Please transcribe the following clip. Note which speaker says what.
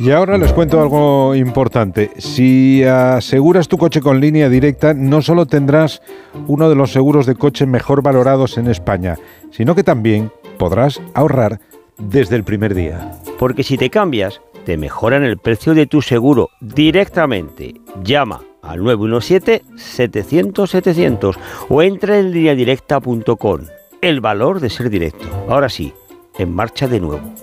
Speaker 1: Y ahora les cuento algo importante. Si aseguras tu coche con Línea Directa, no solo tendrás uno de los seguros de coche mejor valorados en España, sino que también podrás ahorrar desde el primer día.
Speaker 2: Porque si te cambias, te mejoran el precio de tu seguro directamente. Llama al 917-700-700 o entra en lineadirecta.com. El valor de ser directo. Ahora sí, en marcha de nuevo.